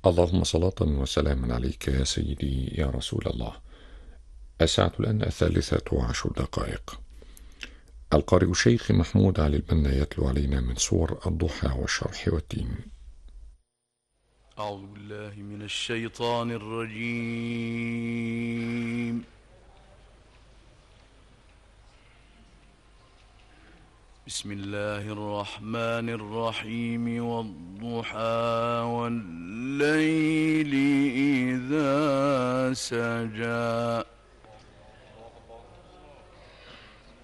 اللهم صلاة وسلاما عليك يا سيدي يا رسول الله. الساعة الآن 13:10. القارئ الشيخ محمود علي البنا يتلو علينا من سور الضحى والشرح والتين. أعوذ بالله من الشيطان الرجيم. بسم الله الرحمن الرحيم. والضحى والليل إذا سجى